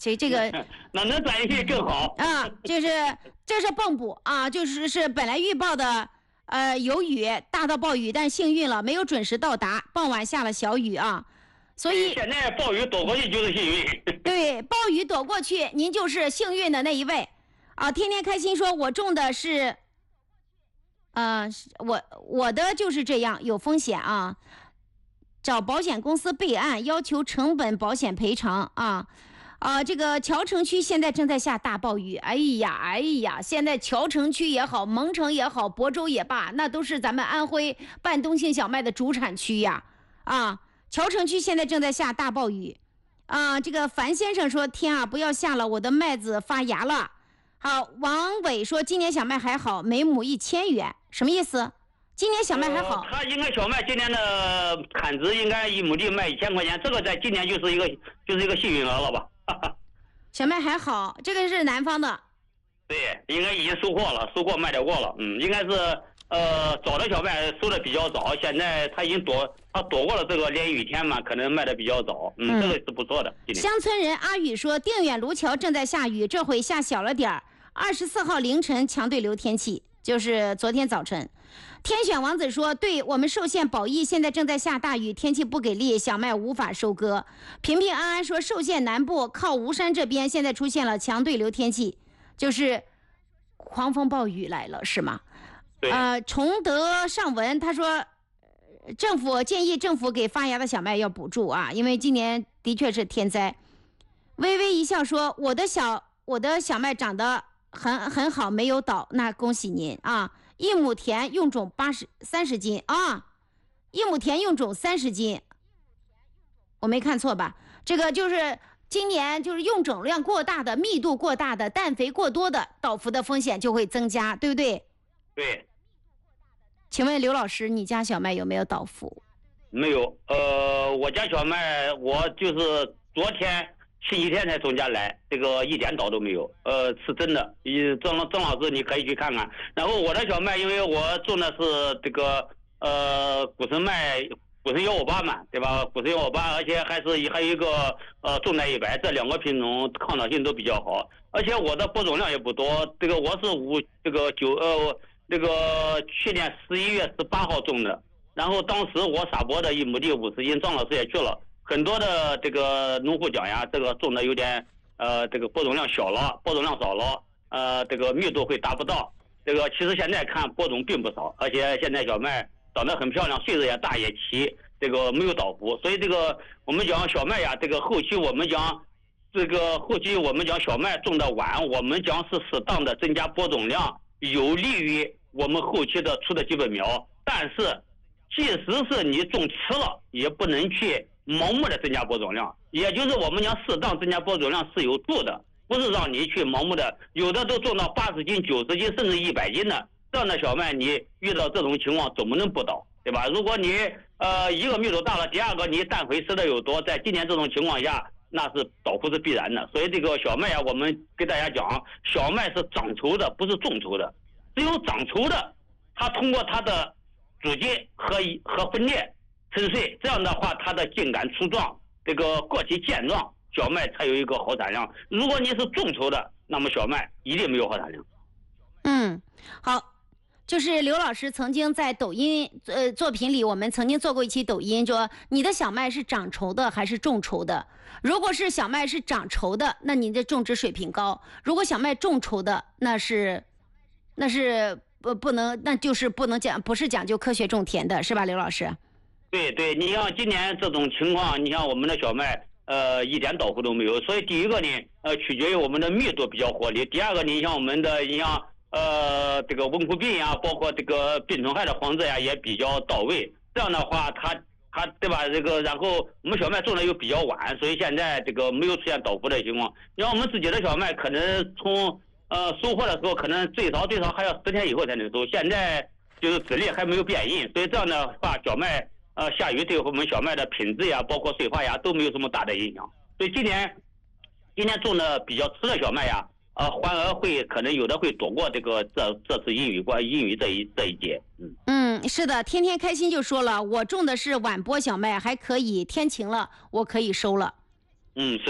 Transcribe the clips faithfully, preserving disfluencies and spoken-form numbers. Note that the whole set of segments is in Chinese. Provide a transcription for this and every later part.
这这个那能转运更好啊，就是这是蚌埠啊，就是是本来预报的呃有雨，大到暴雨，但幸运了没有准时到达，傍晚下了小雨啊，所以现在暴雨躲过去就是幸运。 对，暴雨躲过去，您就是幸运的那一位啊！天天开心说，我种的是，呃，我我的就是这样，有风险啊，找保险公司备案，要求成本保险赔偿啊。啊，这个谯城区现在正在下大暴雨，哎呀，哎呀，现在谯城区也好，蒙城也好，亳州也罢，那都是咱们安徽半冬青小麦的主产区呀。啊，谯城区现在正在下大暴雨，啊，这个樊先生说天啊，不要下了，我的麦子发芽了。好，王伟说今年小麦还好，每亩一千元，什么意思？今年小麦还好， 呃、他应该小麦今年的产值应该一亩地卖一千块钱，这个在今年就是一个就是一个幸运儿了吧？ 小麦还好，这个是南方的。 对，应该已经收获了，收获卖掉过了。嗯，应该是呃早的小麦收的比较早，现在他已经躲他躲过了这个连雨天嘛，可能卖的比较早。嗯，嗯这个是不错的。 乡村人阿宇说，定远卢桥正在下雨，这回下小了点儿。二十四号凌晨强对流天气，就是昨天早晨。天选王子说，对我们寿县保义现在正在下大雨，天气不给力，小麦无法收割。平平安安说，寿县南部靠吴山这边现在出现了强对流天气，就是狂风暴雨来了，是吗？呃，崇德上文他说，政府建议政府给发芽的小麦要补助啊，因为今年的确是天灾。微微一笑说，我的小我的小麦长得很很好，没有倒，那恭喜您啊！一亩田用种八十三十斤啊，一亩田用种三十斤，我没看错吧？这个就是今年就是用种量过大的、密度过大的、氮肥过多的，倒伏的风险就会增加，对不对？ 对。 请问刘老师，你家小麦有没有倒伏？ 没有，呃，我家小麦我就是昨天。星期天才从家来，这个一点倒都没有，呃，是真的。郑郑老师，你可以去看看。然后我的小麦，因为我种的是这个呃古神麦，古神幺五八嘛，对吧？古神幺五八，而且还是还有一个呃重代一百，这两个品种抗倒性都比较好。而且我的播种量也不多，这个我是五这个九呃这个去年十一月十八号种的，然后当时我撒播的一亩地五十斤，张老师也去了。很多的这个农户讲呀，这个种的有点呃，这个播种量小了，播种量少了，呃，这个密度会达不到。这个其实现在看播种并不少，而且现在小麦长得很漂亮，穗子也大也齐，这个没有倒伏。所以这个我们讲小麦呀，这个后期我们讲这个后期我们讲小麦种的晚，我们讲是适当的增加播种量，有利于我们后期的出的基本苗。但是即使是你种迟了，也不能去盲目的增加播种量，也就是我们讲适当增加播种量是有度的，不是让你去盲目的，有的都种到八十斤、九十斤甚至一百斤的，这样的小麦你遇到这种情况怎么能不倒，对吧？如果你呃一个密度大了，第二个你氮肥施的有多，在今年这种情况下，那是倒伏是必然的。所以这个小麦啊，我们给大家讲，小麦是长稠的，不是种稠的，只有长稠的，它通过它的主茎和和分裂沉睡，这样的话它的茎秆粗壮，这个个体健壮，小麦才有一个好产量。如果你是种稠的，那么小麦一定没有好产量。 嗯，好，就是刘老师曾经在抖音呃作品里，我们曾经做过一期抖音，说你的小麦是长稠的还是种稠的？如果是小麦是长稠的，那你的种植水平高；如果小麦种稠的，那是那是不不能，那就是不能讲，不是讲究科学种田的，是吧，刘老师？ 对对，你像今年这种情况，你像我们的小麦，呃，一点倒伏都没有。所以第一个呢，呃，取决于我们的密度比较活力；第二个，你像我们的，你像呃这个温库病呀，包括这个病虫害的防治呀，也比较到位。这样的话，它它对吧？这个然后我们小麦种的又比较晚，所以现在这个没有出现倒伏的情况。你像我们自己的小麦，可能从呃收获的时候，可能最少最少还要十天以后才能收。现在就是籽粒还没有变硬，所以这样的话，小麦。呃，下雨对我们小麦的品质呀，包括水发呀，都没有什么大的影响。所以今年，今年种的比较迟的小麦呀，呃，反而会可能有的会躲过这个这这次阴雨关阴雨这一这一节。嗯嗯，是的，天天开心就说了，我种的是晚播小麦，还可以，天晴了，我可以收了。 嗯，是的。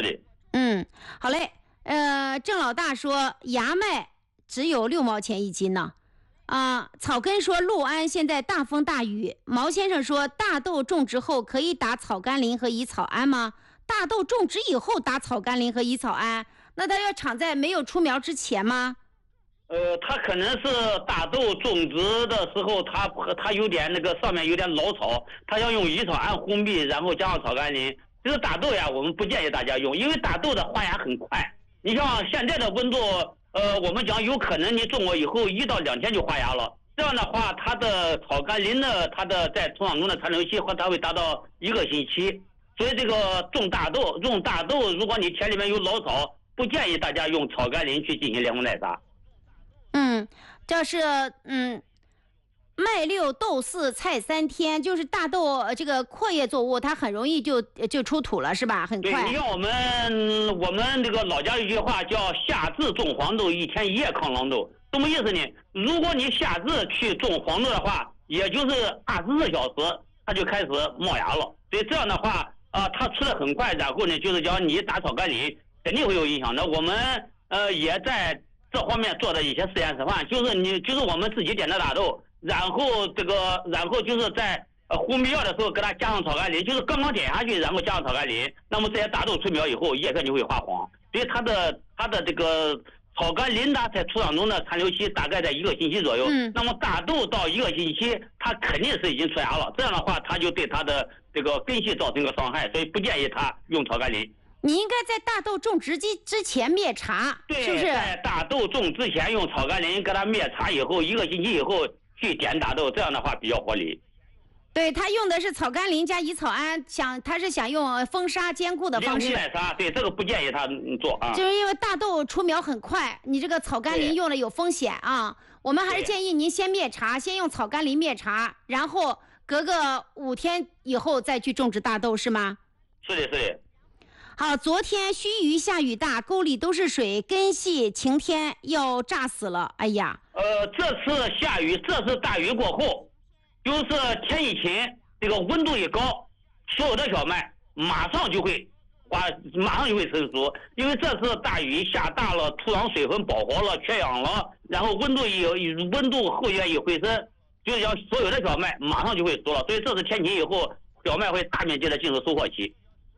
嗯，好嘞。呃，郑老大说芽麦只有六毛钱一斤呢。啊，草根说六安现在大风大雨。毛先生说大豆种植后可以打草甘膦和乙草胺吗？大豆种植以后打草甘膦和乙草胺，那它要长在没有出苗之前吗？ 呃，它可能是大豆种植的时候，它它有点那个上面有点老草，它要用乙草胺烘焙，然后加上草甘膦。这个大豆呀，我们不建议大家用，因为大豆的发芽很快。你像现在的温度，呃，我们讲有可能你种过以后一到两天就发芽了。这样的话，它的草甘膦呢，它的在土壤中的残留期和它会达到一个星期。所以这个种大豆，种大豆，如果你田里面有老草，不建议大家用草甘膦去进行连风带撒。 嗯，这是嗯。麦六豆四菜三天，就是大豆这个阔叶作物，它很容易就就出土了，是吧？很快。 对，你像我们我们这个老家有句话叫“夏至种黄豆，一天一夜抗狼痘”，什么意思呢？如果你夏至去种黄豆的话，也就是二十四小时它就开始冒芽了。所以这样的话啊、呃，它出的很快，然后呢，就是讲你打草甘膦肯定会有影响的。我们呃也在这方面做的一些实验示范，就是你就是我们自己点的大豆。然后这个，然后就是在呃烘焙药的时候给它加上草甘膦，就是刚刚点下去，然后加上草甘膦，那么这些大豆出苗以后，叶片就会发黄，所以它的它的这个草甘膦呢，在土壤中的残留期大概在一个星期左右。嗯。那么大豆到一个星期，它肯定是已经出芽了，这样的话，它就对它的这个根系造成一个伤害，所以不建议它用草甘膦。 你应该在大豆种植之之前灭茬， 对， 是不是？ 在大豆种之前用草甘膦给它灭茬以后，一个星期以后。去点大豆，这样的话比较合理。 对，他用的是草甘膦加乙草胺，想他是想用封杀兼顾的方式。 连风带撒，对，这个不建议他做啊。 就是因为大豆出苗很快，你这个草甘膦用了有风险啊。我们还是建议您先灭茬，先用草甘膦灭茬，然后隔个五天以后再去种植大豆，是吗？ 是的，是的。 好，昨天须臾下雨大，沟里都是水，根系晴天要炸死了。哎呀， 呃，这次下雨，这次大雨过后，就是天一晴，这个温度一高，所有的小麦马上就会花，马上就会成熟，因为这次大雨下大了，土壤水分饱和了，缺氧了，然后温度一温度后续一回升，就是讲所有的小麦马上就会熟了，所以这次天晴以后，小麦会大面积的进入收获期。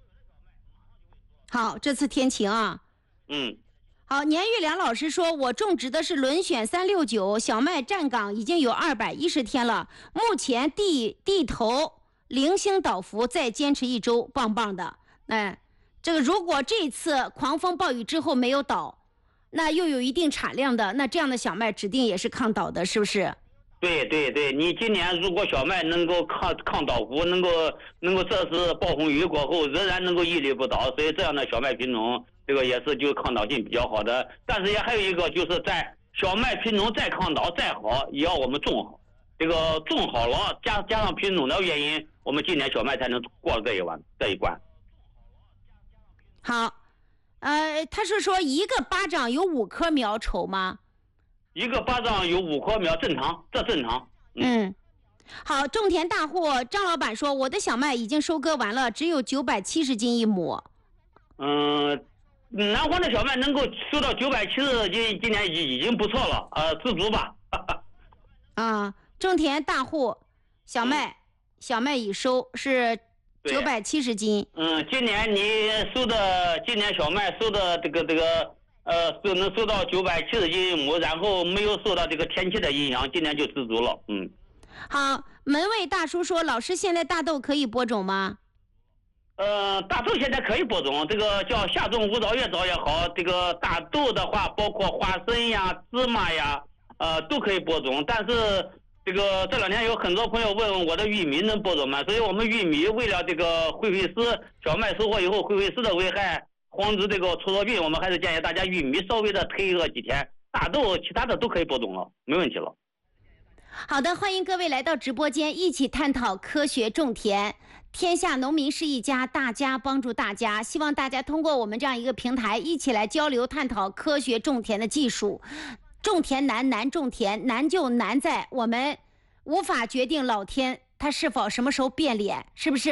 好，这次天晴啊。 嗯。 好，年玉良老师说，我种植的是轮选三六九小麦站岗，已经有二百一十天了，目前地地头零星倒伏，再坚持一周，棒棒的。哎，这个如果这次狂风暴雨之后没有倒，那又有一定产量的，那这样的小麦指定也是抗倒的，是不是？ 对对对，你今年如果小麦能够抗抗倒伏，能够能够这次暴风雨过后仍然能够屹立不倒，所以这样的小麦品种，这个也是就抗倒性比较好的。但是也还有一个就是在小麦品种再抗倒再好，也要我们种好，这个种好了加加上品种的原因，我们今年小麦才能过了这一关这一关。 好，呃，他是说一个巴掌有五颗苗丑吗？ 一个巴掌有五颗苗，正常，这正常。 嗯，嗯好，种田大户张老板说，我的小麦已经收割完了，只有九百七十斤一亩。 嗯，南方的小麦能够收到九百七十斤，今年已已经不错了，呃，知足吧。 啊，种田大户小麦、嗯、小麦已收是九百七十斤。 嗯，今年你收的，今年小麦收的这个这个。呃，是能收到九百七十斤一亩，然后没有受到这个天气的影响，今年就知足了。嗯， 好，门卫大叔说，老师现在大豆可以播种吗？ 呃，大豆现在可以播种，这个叫夏种无早越早越好。这个大豆的话，包括花生呀、芝麻呀，呃，都可以播种。但是这个这两天有很多朋友问我的玉米能播种吗？所以我们玉米为了这个灰灰丝，小麦收获以后灰灰丝的危害。防止这个臭藨病，我们还是建议大家玉米稍微的推个几天，大豆其他的都可以播种了，没问题了。 好的，欢迎各位来到直播间，一起探讨科学种田。天下农民是一家，大家帮助大家，希望大家通过我们这样一个平台，一起来交流探讨科学种田的技术。种田难，难种田，难就难在我们无法决定老天他是否什么时候变脸，是不是？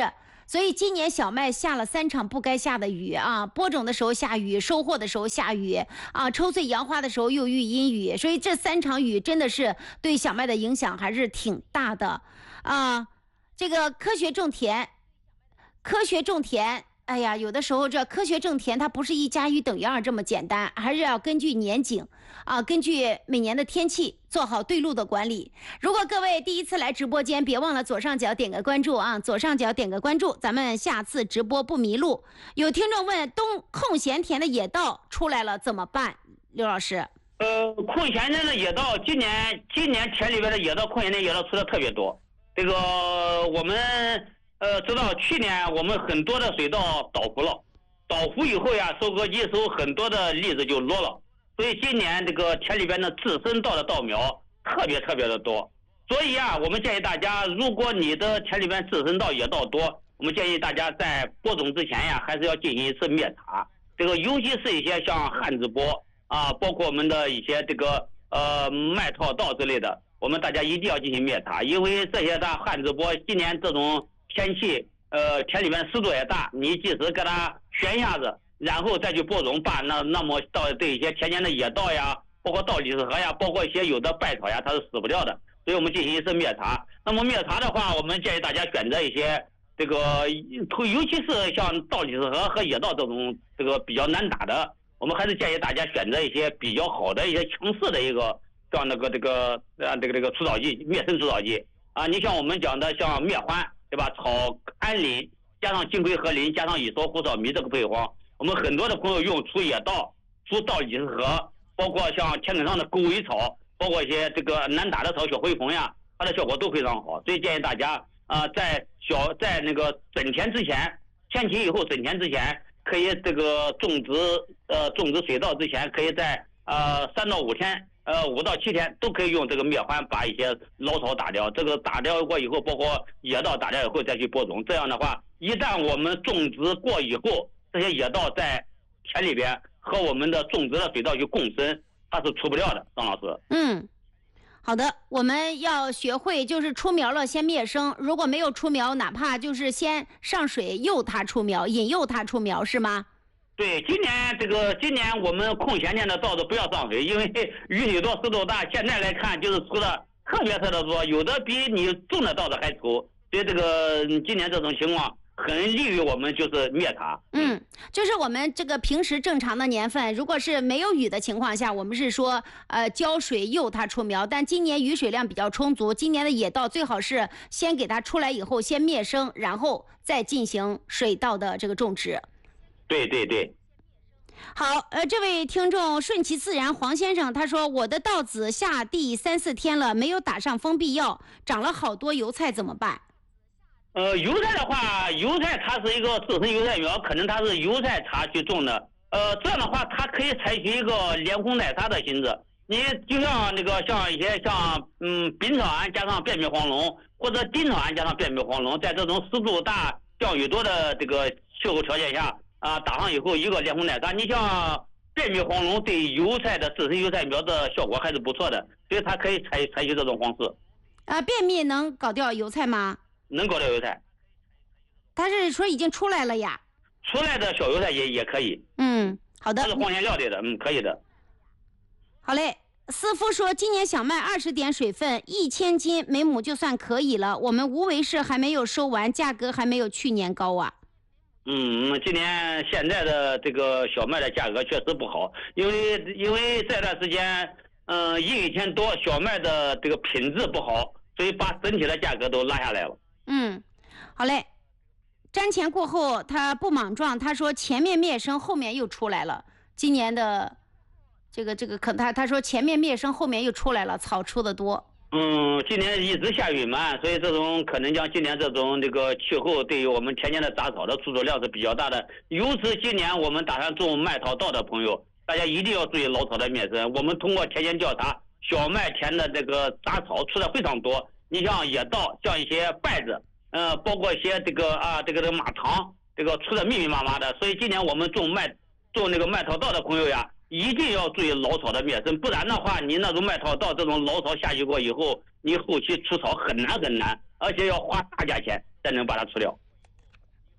所以今年小麦下了三场不该下的雨啊，播种的时候下雨，收获的时候下雨啊，抽穗扬花的时候又遇阴雨，所以这三场雨真的是对小麦的影响还是挺大的啊。这个科学种田，科学种田。哎呀，有的时候这科学种田它不是一加一等于二这么简单，还是要根据年景啊，根据每年的天气做好对路的管理。如果各位第一次来直播间，别忘了左上角点个关注啊，左上角点个关注，咱们下次直播不迷路。有听众问，东空闲田的野稻出来了怎么办？刘老师， 呃，空闲田的野稻，今年今年田里边的野稻，空闲田野稻出的特别多。这个我们。呃，知道去年我们很多的水稻倒伏了，倒伏以后呀，收割机时候很多的粒子就落了，所以今年这个田里边的自生稻的稻苗特别特别的多。所以啊，我们建议大家，如果你的田里边自生稻野稻多，我们建议大家在播种之前呀，还是要进行一次灭茬。这个尤其是一些像旱子播啊，包括我们的一些这个呃麦套稻之类的，我们大家一定要进行灭茬，因为这些的旱子播今年这种天气，呃，田里面湿度也大，你即使给它悬一下子，然后再去播种，把那那么到对一些田间的野稻呀，包括稻李子禾呀，包括一些有的败草呀，它是死不掉的。所以我们进行一次灭茬。那么灭茬的话，我们建议大家选择一些这个，尤其是像稻李子禾和野稻这种这个比较难打的，我们还是建议大家选择一些比较好的一些强势的一个像那个这个啊这个这个除草剂，灭生除草剂啊。你像我们讲的像灭欢。对吧？草安林加上金匮和林加上乙羧胡草迷这个配方，我们很多的朋友用除野稻、除稻李子禾，包括像田埂上的狗尾草，包括一些这个难打的草小灰虫呀，它的效果都非常好。所以建议大家啊、呃，在小在那个整田之前，天晴以后整田之前，可以这个种植呃种植水稻之前，可以在呃三到五天。呃，五到七天都可以用这个灭欢把一些老草打掉。这个打掉过以后，包括野稻打掉以后再去播种。这样的话，一旦我们种植过以后，这些野稻在田里边和我们的种植的水稻去共生，它是除不掉的。张老师， 嗯，好的，我们要学会就是出苗了先灭生，如果没有出苗，哪怕就是先上水诱它出苗，引诱它出苗，是吗？ 对，今年这个今年我们空闲田的稻子不要上水，因为雨水多湿度大，现在来看就是出的特别特别多，有的比你种的稻子还粗，所以这个今年这种情况很利于我们就是灭茬。 嗯，就是我们这个平时正常的年份，如果是没有雨的情况下，我们是说呃浇水诱它出苗，但今年雨水量比较充足，今年的野稻最好是先给它出来以后先灭生，然后再进行水稻的这个种植。 对对对， 好，呃，这位听众顺其自然黄先生他说，我的稻子下地三四天了，没有打上封闭药，长了好多油菜，怎么办？ 呃，油菜的话，油菜它是一个自生油菜苗，可能它是油菜茶去种的，呃，这样的话它可以采取一个连红带沙的形式，你就像那个像一些像嗯丙草胺加上变米黄龙，或者丁草胺加上变米黄龙，在这种湿度大、降雨多的这个气候条件下。啊，打上以后一个连红带沙，你像变米黄龙对油菜的自生油菜苗的效果还是不错的，所以它可以采采取这种方式。 啊，便秘能搞掉油菜吗？ 能搞掉油菜。 他是说已经出来了呀？ 出来的小油菜也也可以。 嗯，好的。 它是荒原料类的，嗯，可以的。 好嘞。思夫说，今年小麦二十点水分，一千斤每亩就算可以了。我们无为市还没有收完，价格还没有去年高啊。 嗯，今年现在的这个小麦的价格确实不好，因为因为这段时间，嗯、呃，阴雨天多，小麦的这个品质不好，所以把整体的价格都拉下来了。 嗯，好嘞。瞻前过后，他不莽撞，他说前面灭生，后面又出来了。今年的这个这个可他他说前面灭生，后面又出来了，草出的多。 嗯，今年一直下雨嘛，所以这种可能讲今年这种这个气候对于我们田间的杂草的出土量是比较大的。尤其今年我们打算种麦草稻的朋友，大家一定要注意老草的灭生。我们通过田间调查，小麦田的这个杂草出的非常多。你像野稻，像一些稗子，呃，包括一些这个啊这个这个马肠，这个出的密密麻麻的。所以今年我们种麦种那个麦草稻的朋友呀，一定要注意老草的灭生，不然的话，你那种麦草稻这种老草下去过以后，你后期除草很难很难，而且要花大价钱才能把它除掉。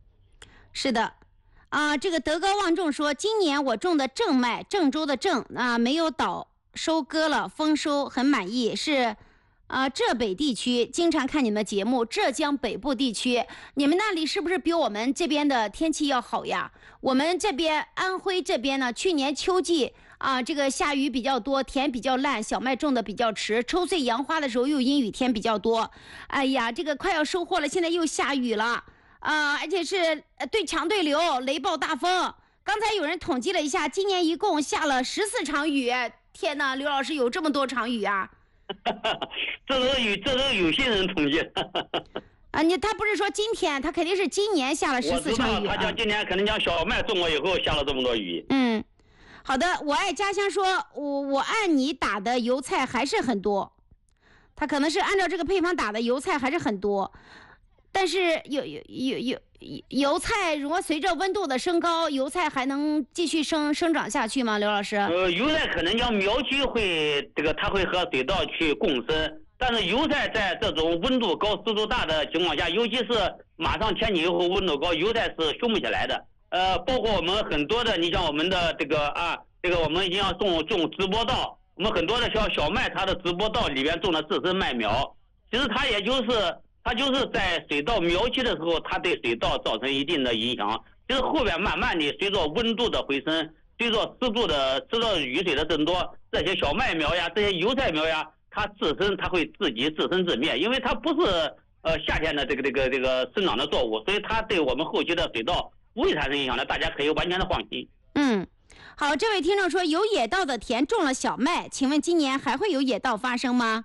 是的，啊，这个德高望重说，今年我种的郑麦，郑州的郑啊，没有倒，收割了，丰收，很满意。是，啊，浙北地区经常看你们的节目，浙江北部地区，你们那里是不是比我们这边的天气要好呀？我们这边安徽这边呢，去年秋季啊，这个下雨比较多，田比较烂，小麦种的比较迟，抽穗扬花的时候又阴雨天比较多。哎呀，这个快要收获了，现在又下雨了。啊、呃，而且是对强对流，雷暴大风。刚才有人统计了一下，今年一共下了十四场雨。天哪，刘老师有这么多场雨啊！ 这都是有这都是有些人统计。 啊，你他不是说今天，他肯定是今年下了十四场雨、啊。 他讲今年可能讲小麦种过以后下了这么多雨。 嗯，好的，我爱家乡说，我我按你打的油菜还是很多，他可能是按照这个配方打的油菜还是很多。但是有有有有油菜，如果随着温度的升高，油菜还能继续生生长下去吗？刘老师？ 呃，油菜可能讲苗期会这个它会和水稻去共生，但是油菜在这种温度高、湿度大的情况下，尤其是马上天气以后温度高，油菜是凶不起来的。呃，包括我们很多的，你像我们的这个啊，这个我们一定要种种直播稻，我们很多的小小麦，它的直播稻里边种的自身麦苗，其实它也就是。它就是在水稻苗期的时候，它对水稻造成一定的影响。就是后边慢慢的随着温度的回升，随着湿度的、随着雨水的增多，这些小麦苗呀、这些油菜苗呀，它自身它会自己自生自灭，因为它不是呃夏天的这个这个这个生长的作物，所以它对我们后期的水稻不会产生影响的，大家可以完全的放心。 嗯，好，这位听众说有野稻的田种了小麦，请问今年还会有野稻发生吗？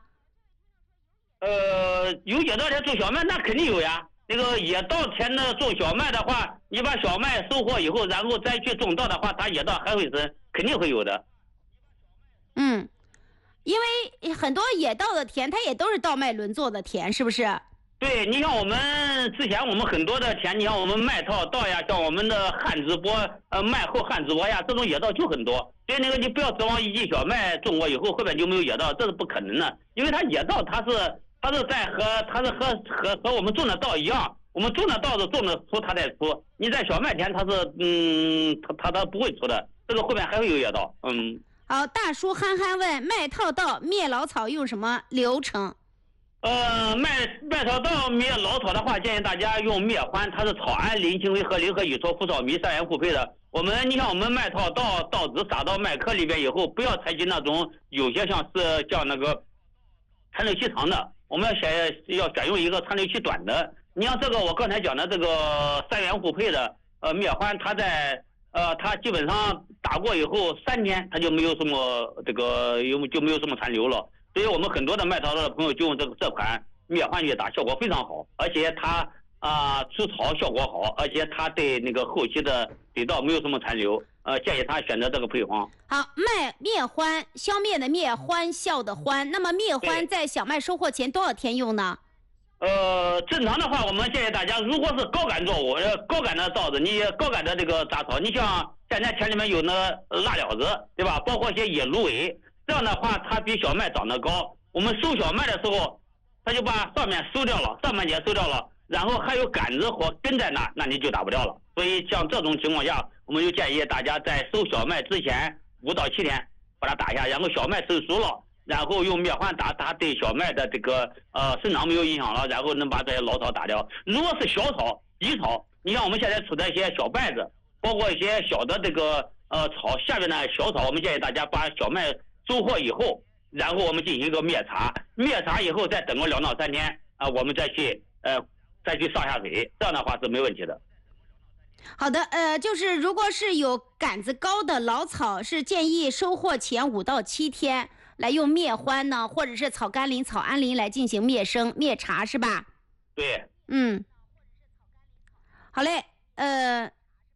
呃，有野稻田种小麦，那肯定有呀。那个野稻田的种小麦的话，你把小麦收获以后，然后再去种稻的话，它野稻还会生，肯定会有的。 嗯，因为很多野稻的田，它也都是稻麦轮作的田，是不是？ 对，你像我们之前我们很多的田，你像我们麦套稻呀，像我们的旱直播，呃，麦后旱直播呀，这种野稻就很多。所以那个你不要指望一季小麦种过以后后边就没有野稻，这是不可能的，因为它野稻它是。它是在和它是和和和我们种的稻一样，我们种的稻子种的出它再出。你在小麦田它是嗯，它它它不会出的，这个后面还会有野稻。嗯。 好，大叔憨憨问麦套稻灭老草用什么流程？ 呃，麦麦套稻灭老草的话，建议大家用灭欢，它是草胺磷、氢维和磷和乙羧、福草醚三元互配的。我们你像我们麦套稻稻子撒到麦壳里边以后，不要采取那种有些像是像那个残留期长的。我们要选要选用一个残留期短的，你像这个我刚才讲的这个三元互配的呃灭欢，它在呃它基本上打过以后三天它就没有什么这个有就没有什么残留了，所以我们很多的麦套的朋友就用这个这款灭欢去打，效果非常好，而且它啊、呃、除草效果好，而且它对那个后期的水稻没有什么残留。呃，建议他选择这个配方。 好，麦灭欢，消灭的灭，欢笑的欢。那么灭欢在小麦收获前多少天用呢？ 呃，正常的话，我们建议大家，如果是高杆作物，呃，高杆的稻子，你高杆的这个杂草，你像现在田里面有那辣椒子，对吧？包括一些野芦苇，这样的话，它比小麦长得高。我们收小麦的时候，他就把上面收掉了，上半截收掉了，然后还有杆子或根在那，那你就打不掉了。所以像这种情况下，我们就建议大家在收小麦之前五到七天把它打下，然后小麦成熟了，然后用灭欢打，它对小麦的这个呃生长没有影响了，然后能把这些老草打掉。如果是小草、低草，你像我们现在处的一些小稗子，包括一些小的这个呃草下面的小草，我们建议大家把小麦收获以后，然后我们进行一个灭茬，灭茬以后再等个两到三天啊、呃，我们再去呃再去上下水，这样的话是没问题的。 好的，呃，就是如果是有杆子高的老草，是建议收获前五到七天来用灭欢呢，或者是草甘膦、草胺磷来进行灭生、灭茬，是吧？ 对。 嗯。好嘞，呃，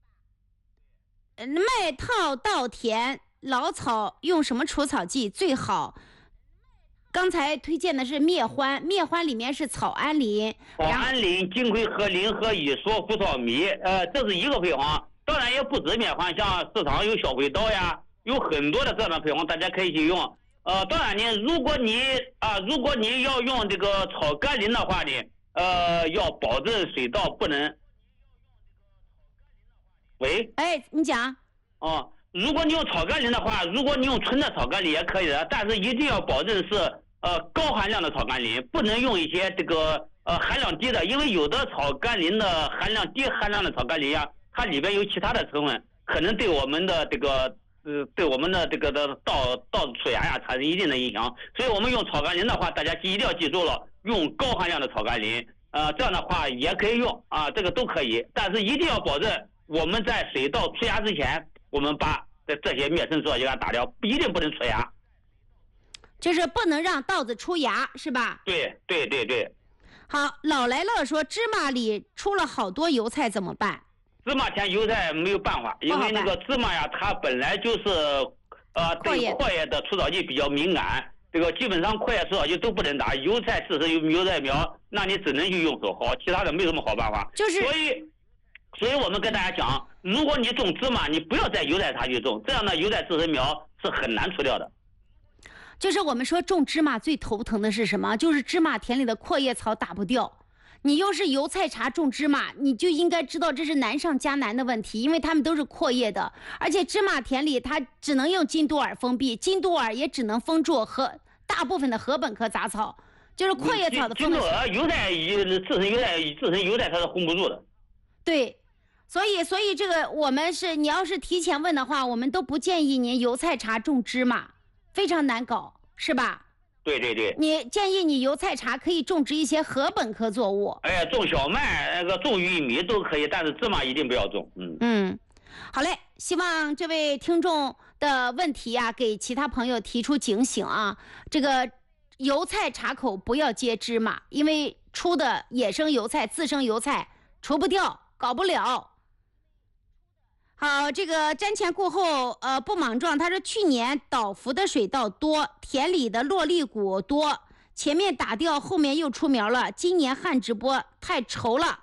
麦套稻田老草用什么除草剂最好？刚才推荐的是灭欢，灭欢里面是草胺磷， 草胺磷、金匮和磷和乙羧、福草醚，呃，这是一个配方。当然也不止灭欢，像市场有小灰刀呀，有很多的这样的配方，大家可以去用。呃，当然呢，如果你啊、呃，如果你要用这个草甘膦的话呢，呃，要保证水稻不能喂， 哎，你讲。 哦，如果你用草甘膦的话，如果你用纯的草甘膦也可以的，但是一定要保证是呃高含量的草甘膦，不能用一些这个呃含量低的，因为有的草甘膦的含量低含量的草甘膦呀，它里边有其他的成分，可能对我们的这个呃对我们的这个的道道子出牙呀产生一定的影响。所以我们用草甘膦的话，大家一定要记住了，用高含量的草甘膦，呃这样的话也可以用啊，这个都可以，但是一定要保证我们在水稻出芽之前，我们把这这些灭生素给它打掉，一定不能出芽， 就是不能让稻子出芽，是吧？ 对对对对。 好，老来乐说芝麻里出了好多油菜怎么办？ 芝麻田油菜没有办法，因为那个芝麻呀，它本来就是呃对阔叶的除草剂比较敏感，这个基本上阔叶除草剂都不能打，油菜试试有油菜苗，那你只能去用手薅，其他的没什么好办法。 就是所以。所以我们跟大家讲，如果你种芝麻，你不要在油菜茬去种，这样的油菜自生苗是很难除掉的。 就是我们说种芝麻最头疼的是什么？就是芝麻田里的阔叶草打不掉。你又是油菜茬种芝麻，你就应该知道这是难上加难的问题，因为它们都是阔叶的，而且芝麻田里它只能用金多尔封闭，金多尔也只能封住和大部分的禾本科杂草，就是阔叶草的封。 金多尔油菜自身油菜自身油菜它是封不住的。 对。所以，所以这个我们是，你要是提前问的话，我们都不建议您油菜茬种芝麻，非常难搞，是吧？ 对对对。 你建议你油菜茬可以种植一些禾本科作物。 哎，种小麦、那个种玉米都可以，但是芝麻一定不要种。嗯嗯，好嘞，希望这位听众的问题啊，给其他朋友提出警醒啊。这个油菜茬口不要接芝麻，因为出的野生油菜、自生油菜除不掉，搞不了。好，这个瞻前顾后，呃，不莽撞。他说，去年倒伏的水稻多，田里的落粒谷多，前面打掉，后面又出苗了。今年旱直播太稠了。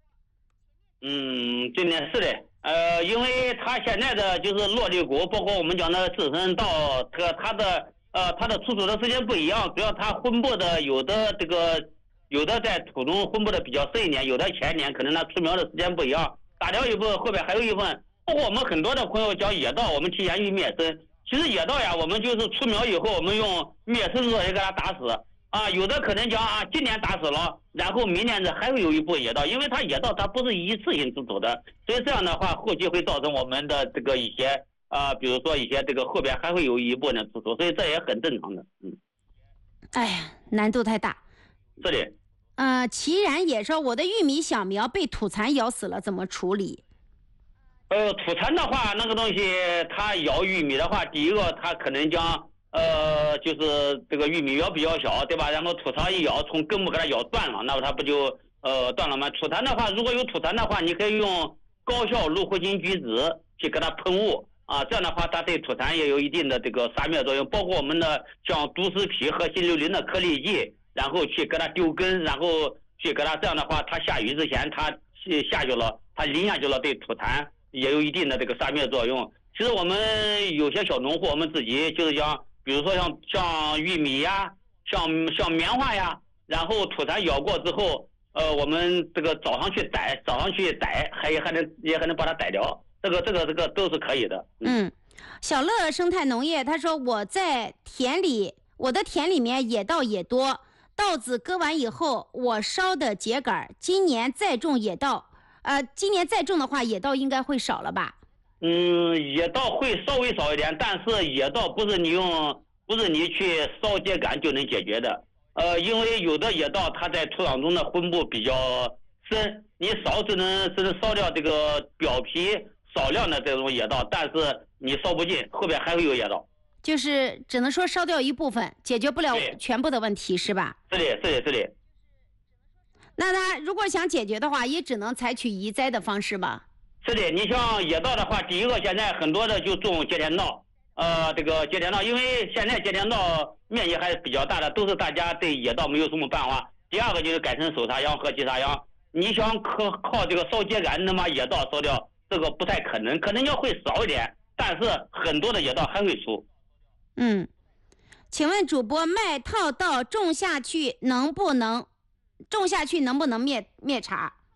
嗯，今年是的，呃，因为它现在的就是落粒谷，包括我们讲的自生稻，它它的呃它的出土的时间不一样，主要它分布的有的这个有的在土中分布的比较深一点，有的前一年可能它出苗的时间不一样，打掉一部分，后边还有一部分。包括我们很多的朋友讲野稻，我们提前去灭生。其实野稻呀，我们就是出苗以后，我们用灭生素也给它打死啊。有的可能讲啊，今年打死了，然后明年子还会有一部分野稻，因为它野稻它不是一次性出土的，所以这样的话，后期会造成我们的这个一些啊，比如说一些这个后边还会有一部分的出土，所以这也很正常的。嗯。 哎呀，难度太大。 是的。 呃，齐然也说，我的玉米小苗被土蚕咬死了，怎么处理？ 呃，土蚕的话，那个东西它咬玉米的话，第一个它可能将呃，就是这个玉米苗比较小，对吧？然后土蚕一咬，从根部给它咬断了，那么它不就呃断了吗？土蚕的话，如果有土蚕的话，你可以用高效芦活金菊酯去给它喷雾啊，这样的话它对土蚕也有一定的这个杀灭作用。包括我们的像毒丝皮和新硫磷的颗粒剂，然后去给它丢根，然后去给它这样的话，它下雨之前它下去了，它淋下去了，对土蚕也有一定的这个杀灭作用。其实我们有些小农户，我们自己就是像，比如说像像玉米呀，像像棉花呀，然后土蚕咬过之后，呃，我们这个早上去逮，早上去逮，还还能也还能把它逮掉，这个这个这个都是可以的。 嗯，小乐生态农业他说，我在田里，我的田里面野稻也多，稻子割完以后，我烧的秸秆，今年再种野稻。呃，今年再种的话，野稻应该会少了吧？ 嗯，野稻会稍微少一点，但是野稻不是你用，不是你去烧秸秆就能解决的。呃，因为有的野稻它在土壤中的分布比较深，你烧只能只能烧掉这个表皮少量的这种野稻，但是你烧不尽，后边还会有野稻。 就是只能说烧掉一部分，解决不了全部的问题，是吧？ 是的，是的，是的。 那他如果想解决的话，也只能采取移栽的方式吧？ 是的，你像野稻的话，第一个现在很多的就种秸秆稻，呃，这个秸秆稻，因为现在秸秆稻面积还是比较大的，都是大家对野稻没有什么办法。第二个就是改成手插秧和机插秧，你想靠靠这个烧秸秆能把野稻烧掉，这个不太可能，可能要会少一点，但是很多的野稻还会出。 嗯，请问主播，麦套稻种下去能不能种下去能不能灭灭茬？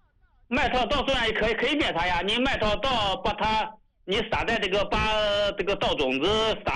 麦草稻虽然也可以可以灭它呀，你麦草稻把它你撒在这个把这个稻种子撒